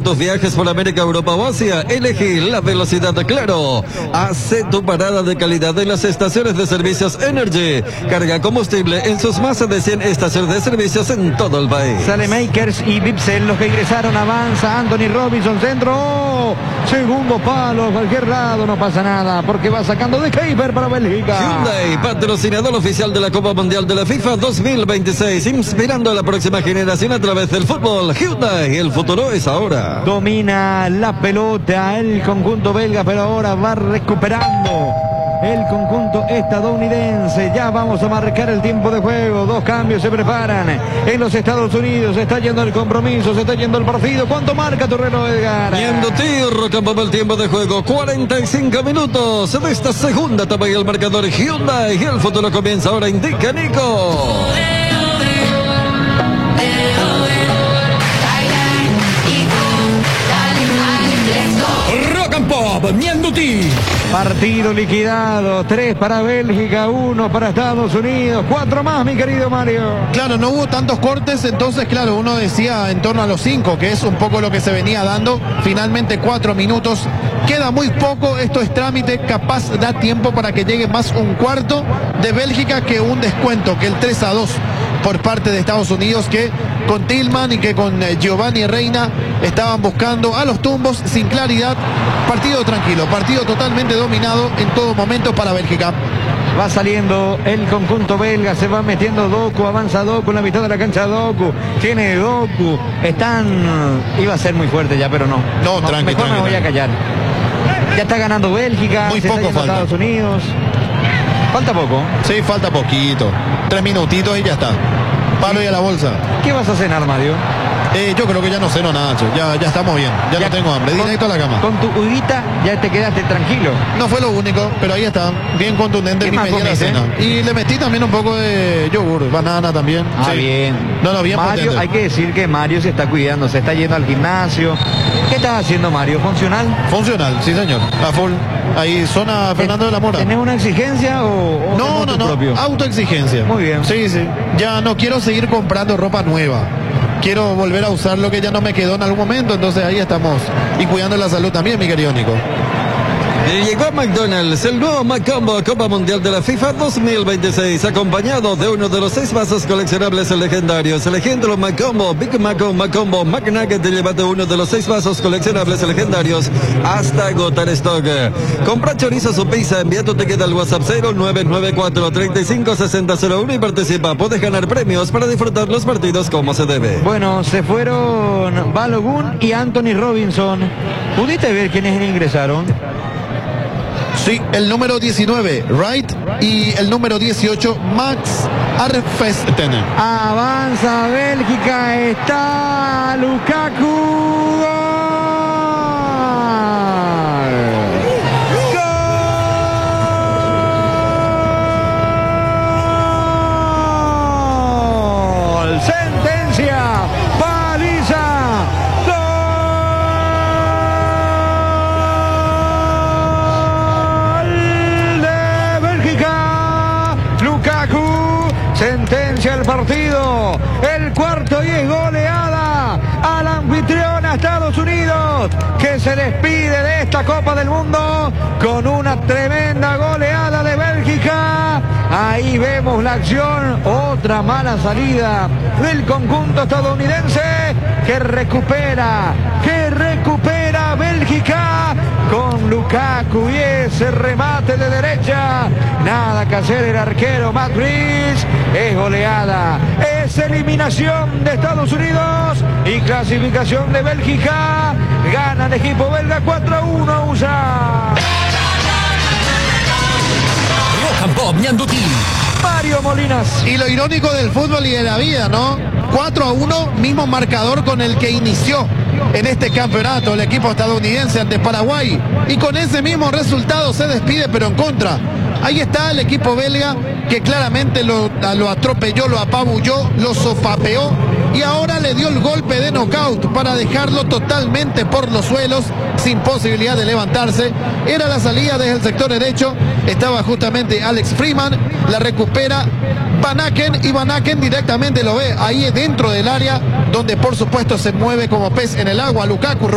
tus viajes por América, Europa o Asia, elegí la velocidad de Claro. Hace tu parada de calidad en las estaciones de servicios Energy. Carga combustible en sus más de 100 estaciones de servicios en todo el país. Sale Makers y Bipsel, los que ingresaron. Avanza Anthony Robinson, centro. Segundo palo, a cualquier lado, no pasa nada, porque va sacando de Keiper para Bélgica. Hyundai, patrocinador oficial de la Copa Mundial de la FIFA 2026, inspirando a la próxima generación a través del fútbol. Hyundai, el futuro es ahora. Domina la pelota el conjunto belga, pero ahora va recuperando el conjunto estadounidense. Ya vamos a marcar el tiempo de juego. Dos cambios se preparan en los Estados Unidos. Se está yendo el compromiso, se está yendo el partido. ¿Cuánto marca tu reloj, Edgar? Yendo tiro, campo el tiempo de juego. 45 minutos de esta segunda etapa y el marcador Hyundai. Y el futuro comienza ahora, indica Nico. Rock and Pop, Mianduti. Partido liquidado, 3 para Bélgica, 1 para Estados Unidos, 4 más, mi querido Mario. Claro, no hubo tantos cortes, entonces, claro, uno decía en torno a los 5, que es un poco lo que se venía dando. Finalmente 4 minutos, queda muy poco, esto es trámite, capaz da tiempo para que llegue más un cuarto de Bélgica que un descuento, que el 3-2 por parte de Estados Unidos, que con Tillman y que con Giovanni Reina estaban buscando a los tumbos sin claridad. Partido tranquilo, partido totalmente dominado en todo momento para Bélgica. Va saliendo el conjunto belga, se va metiendo Doku, avanza Doku en la mitad de la cancha. Doku, tiene Doku, iba a ser muy fuerte ya, pero no. No, tranqui, mejor me voy a callar. Ya está ganando Bélgica, muy se poco está yendo falta. Estados Unidos. Falta poco. Sí, falta poquito. 3 minutitos y ya está. Palo y a la bolsa. ¿Qué vas a cenar, Mario? Yo creo que ya no ceno nada, ya estamos bien, ya no tengo hambre, directo a la cama. Con tu huguita ya te quedaste tranquilo. No fue lo único, pero ahí está, bien contundente mi mediana cena. Y le metí también un poco de yogur, banana también. Sí. Bien. No, bien Mario, potente. hay que decir que Mario se está cuidando, se está yendo al gimnasio. ¿Qué estás haciendo, Mario? ¿Funcional? Funcional, sí señor, a full. Ahí zona Fernando de la Mora. ¿Tenés una exigencia o No, propio? autoexigencia. Muy bien. Sí. Ya no quiero seguir comprando ropa nueva. Quiero volver a usar lo que ya no me quedó en algún momento, entonces ahí estamos. Y cuidando la salud también, mi querido Nico. Llegó a McDonald's el nuevo McCombo Copa Mundial de la FIFA 2026, acompañado de uno de los 6 vasos coleccionables legendarios. Elegiendo los McCombo, Big Mac o McCombo, McNugget, te llévate uno de los 6 vasos coleccionables legendarios hasta agotar stock. Compra chorizo o pizza, envía tu ticket al WhatsApp 0994-356001 y participa. Puedes ganar premios para disfrutar los partidos como se debe. Bueno, se fueron Balogun y Anthony Robinson. ¿Pudiste ver quiénes ingresaron? Sí, el número 19, Wright, y el número 18, Max Arfesten. Avanza Bélgica, está Lukaku. ¡Gol! Sentencia, paliza. Lukaku sentencia el partido, el cuarto, y es goleada al anfitrión a Estados Unidos, que se despide de esta Copa del Mundo con una tremenda goleada de Bélgica. Ahí vemos la acción, otra mala salida del conjunto estadounidense que recupera Bélgica con Lukaku y ese remate de derecha. Nada que hacer el arquero Matt Rees. Es goleada, es eliminación de Estados Unidos y clasificación de Bélgica. Gana el equipo belga 4-1 USA. Rock and Pop, Mianduti. Mario Molinas. Y lo irónico del fútbol y de la vida, ¿no? 4-1, mismo marcador con el que inició en este campeonato el equipo estadounidense ante Paraguay, y con ese mismo resultado se despide, pero en contra. Ahí está el equipo belga, que claramente lo atropelló, lo apabulló, lo sopapeó, y ahora le dio el golpe de knockout para dejarlo totalmente por los suelos, sin posibilidad de levantarse. Era la salida desde el sector derecho, estaba justamente Alex Freeman, la recupera Van Aken, y Van Aken directamente lo ve ahí dentro del área, donde por supuesto se mueve como pez en el agua. Lukaku